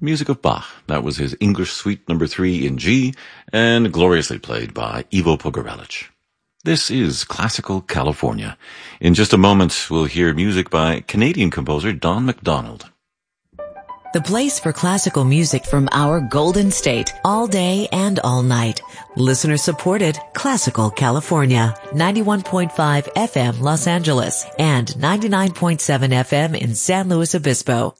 music of Bach. That was his English Suite number 3 in G, and gloriously played by Ivo Pogorelic. This is Classical California. In just a moment, we'll hear music by Canadian composer Don McDonald. The place for classical music from our golden state, all day and all night. Listener supported Classical California, 91.5 FM Los Angeles and 99.7 FM in San Luis Obispo.